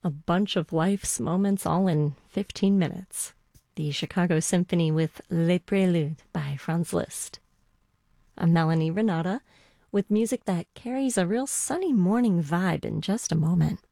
A bunch of life's moments all in 15 minutes. The Chicago Symphony with Les Préludes by Franz Liszt. I'm Melanie Renata with music that carries a real sunny morning vibe in just a moment.